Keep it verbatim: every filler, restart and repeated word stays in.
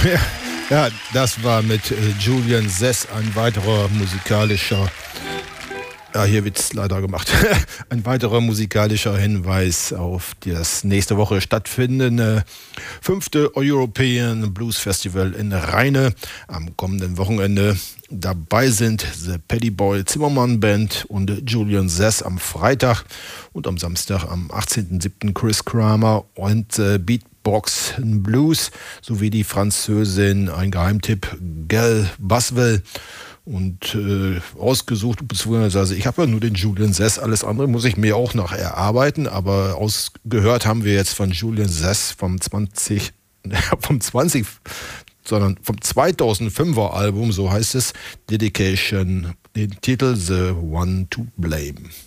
Ja, das war mit äh, Julian Sess ein weiterer musikalischer, ja, hier wird's leider gemacht, ein weiterer musikalischer Hinweis auf das nächste Woche stattfindende fünfte European Blues Festival in Rheine am kommenden Wochenende. Dabei sind The Paddy Boy Zimmermann Band und Julian Sess am Freitag und am Samstag am achtzehnten siebten Chris Kramer und äh, Beatbox Blues sowie die Französin, ein Geheimtipp, Gail Buswell. Und äh, ausgesucht, beziehungsweise ich habe ja nur den Julian Sess, alles andere muss ich mir auch noch erarbeiten, aber ausgehört haben wir jetzt von Julian Sess vom zwanzig, vom zwanzig, sondern vom zweitausendfünfer Album, so heißt es, Dedication, den Titel The One to Blame.